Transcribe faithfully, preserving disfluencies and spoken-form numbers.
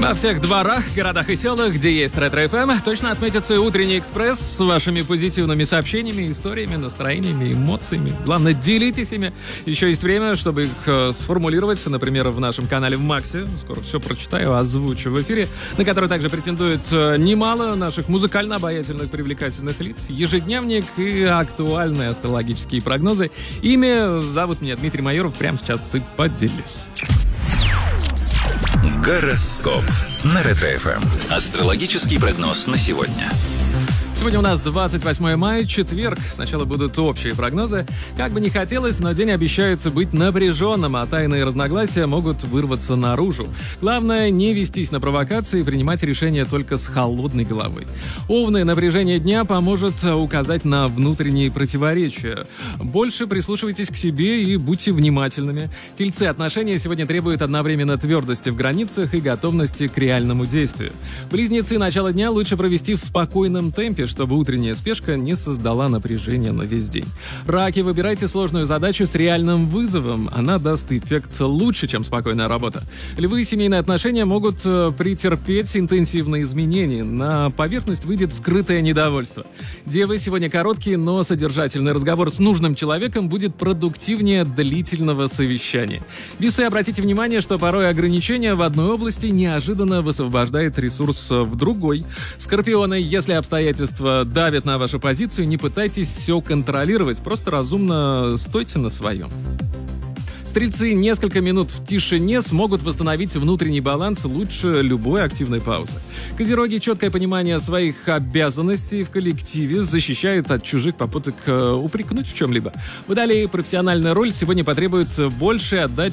Во всех дворах, городах и селах, где есть Ретро-эф эм, точно отметится и утренний экспресс с вашими позитивными сообщениями, историями, настроениями, эмоциями. Главное, делитесь ими. Еще есть время, чтобы их э, сформулировать, например, в нашем канале в Максе. Скоро все прочитаю, озвучу в эфире, на который также претендует э, немало наших музыкально обаятельных, привлекательных лиц, ежедневник и актуальные астрологические прогнозы. Ими зовут меня Дмитрий Майоров. Прямо сейчас и поделюсь. Гороскоп на Ретро-эф эм. Астрологический прогноз на сегодня. Сегодня у нас двадцать восьмое мая, четверг. Сначала будут общие прогнозы. Как бы ни хотелось, но день обещается быть напряженным, а тайные разногласия могут вырваться наружу. Главное, не вестись на провокации и принимать решения только с холодной головой. Овны, напряжение дня поможет указать на внутренние противоречия. Больше прислушивайтесь к себе и будьте внимательными. Тельцы, отношения сегодня требуют одновременно твердости в границах и готовности к реальному действию. Близнецы, начало дня лучше провести в спокойном темпе, чтобы утренняя спешка не создала напряжения на весь день. Раки, выбирайте сложную задачу с реальным вызовом. Она даст эффект лучше, чем спокойная работа. Львы, семейные отношения могут э, претерпеть интенсивные изменения. На поверхность выйдет скрытое недовольство. Девы, сегодня короткий, но содержательный разговор с нужным человеком будет продуктивнее длительного совещания. Весы, обратите внимание, что порой ограничения в одной области неожиданно высвобождает ресурс в другой. Скорпионы, если обстоятельства давят на вашу позицию, не пытайтесь все контролировать, просто разумно стойте на своем. Стрельцы, несколько минут в тишине смогут восстановить внутренний баланс лучше любой активной паузы. Козероги, четкое понимание своих обязанностей в коллективе защищает от чужих попыток упрекнуть в чем-либо. Водолеи, профессиональная роль сегодня потребует больше отдачи